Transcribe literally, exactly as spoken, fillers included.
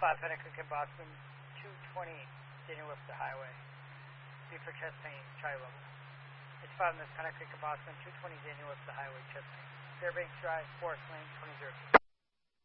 five Pentacook in Boston, two twenty Daniel Webster Highway. B for Chesney, Charlie level. It's five in this Pentacook in Boston, two twenty Daniel Webster Highway, Chesney. Fairbanks Drive, Forest Lane, twenty zero two.